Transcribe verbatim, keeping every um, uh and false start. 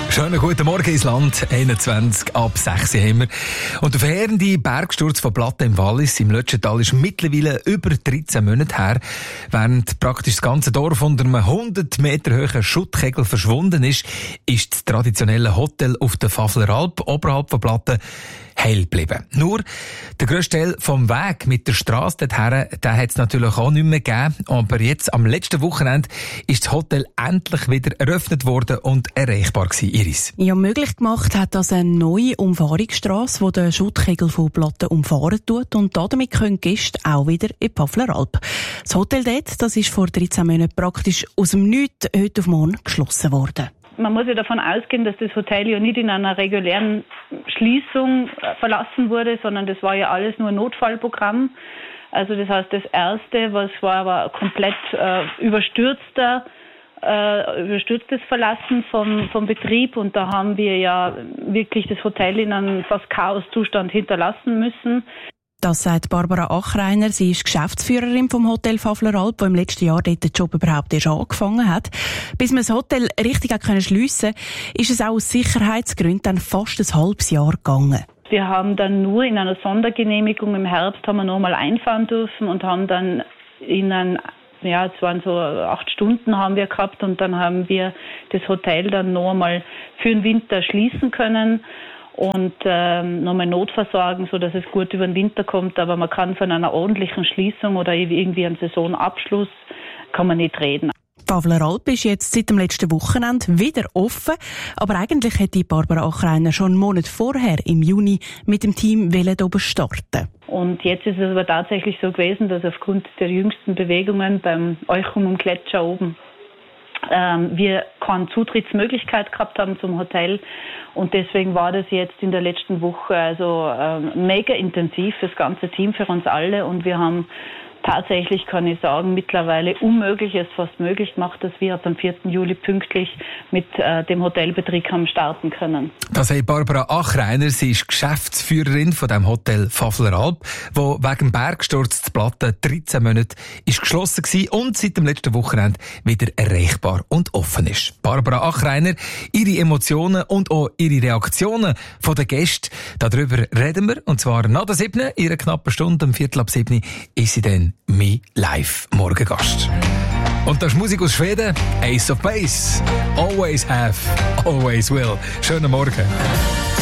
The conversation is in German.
Schönen guten Morgen ins Land, einundzwanzig ab sechs haben wir. Und der verheerende Bergsturz von Platten im Wallis im Lötschental ist mittlerweile über dreizehn Monate her. Während praktisch das ganze Dorf unter einem hundert Meter hohen Schuttkegel verschwunden ist, ist das traditionelle Hotel auf der Pfäffleralp oberhalb von Platten heil geblieben. Nur der grösste Teil vom Weg mit der Strasse dorthin, den hat es natürlich auch nicht mehr gegeben. Aber jetzt, am letzten Wochenende, ist das Hotel endlich wieder eröffnet worden und erreichbar gewesen, Iris. Ja, möglich gemacht hat das eine neue Umfahrungsstrasse, die den Schuttkegel von Platten umfahren tut. Und damit können Gäste auch wieder in die Pfäffleralp. Das Hotel dort, das ist vor dreizehn Monaten praktisch aus dem Nichts heute auf morgen geschlossen worden. Man muss ja davon ausgehen, dass das Hotel ja nicht in einer regulären Schließung verlassen wurde, sondern das war ja alles nur ein Notfallprogramm. Also das heißt, das Erste, was war, war ein komplett äh, überstürzter, äh, überstürztes Verlassen vom, vom Betrieb. Und da haben wir ja wirklich das Hotel in einem fast Chaoszustand hinterlassen müssen. Das sagt Barbara Achreiner. Sie ist Geschäftsführerin vom Hotel Pfäffleralp, das im letzten Jahr dort den Job überhaupt erst angefangen hat. Bis man das Hotel richtig schliessen konnte, ist es auch aus Sicherheitsgründen dann fast ein halbes Jahr gegangen. Wir haben dann nur in einer Sondergenehmigung im Herbst haben wir noch mal einfahren dürfen und haben dann in ein, ja, es waren so acht Stunden haben wir gehabt und dann haben wir das Hotel dann noch mal für den Winter schließen können. Und ähm, nochmal notversorgen, so dass es gut über den Winter kommt. Aber man kann von einer ordentlichen Schließung oder irgendwie einem Saisonabschluss kann man nicht reden. Pfäffleralp ist jetzt seit dem letzten Wochenende wieder offen. Aber eigentlich hätte Barbara Achreiner schon einen Monat vorher, im Juni, mit dem Team oben starten. Und jetzt ist es aber tatsächlich so gewesen, dass aufgrund der jüngsten Bewegungen beim Euchum Gletscher oben ähm, wir keine Zutrittsmöglichkeit gehabt haben zum Hotel. Und deswegen war das jetzt in der letzten Woche also ähm, mega intensiv, das ganze Team für uns alle. Und wir haben tatsächlich, kann ich sagen, mittlerweile Unmögliches fast möglich gemacht, dass wir ab dem vierten Juli pünktlich mit äh, dem Hotelbetrieb haben starten können. Das sagt Barbara Achreiner. Sie ist Geschäftsführerin von dem Hotel Pfäffleralp, wo wegen Bergsturz zu Platten dreizehn Monate ist geschlossen war und seit dem letzten Wochenende wieder erreichbar und offen ist. Barbara Achreiner, ihre Emotionen und auch ihre Reaktionen von den Gästen, darüber reden wir. Und zwar nach der siebten, in einer knappen Stunde, um Viertel ab sieben, ist sie dann mein Live-Morgengast. Und das ist Musik aus Schweden, Ace of Base. Always have, always will. Schönen Morgen.